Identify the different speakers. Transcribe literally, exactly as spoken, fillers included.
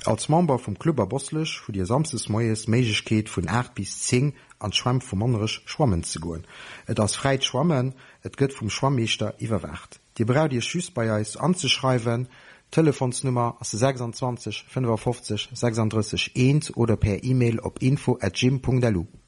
Speaker 1: Als Member vom Club Boslech für die samstes Moes Meigkeet vun acht bis zehn an Schwamm vom andersch Schwammen zu goen. Et as freit Schwammen, et gëtt vom Schwammmeester iwwerwacht. Di braucht Dir schüss bei eis anzuschreiben, Telefonsnummer as sechsundzwanzig fünfundfünfzig sechsunddreißig eins oder per E-Mail op info at gym punkt d e l u.